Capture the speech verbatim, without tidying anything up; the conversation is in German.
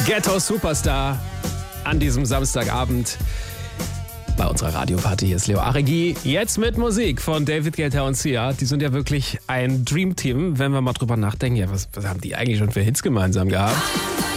Ghetto Superstar an diesem Samstagabend bei unserer Radioparty. Hier ist Leo Aregi. Jetzt mit Musik von David Guetta und Sia. Die sind ja wirklich ein Dreamteam, wenn wir mal drüber nachdenken. Ja, was, was haben die eigentlich schon für Hits gemeinsam gehabt?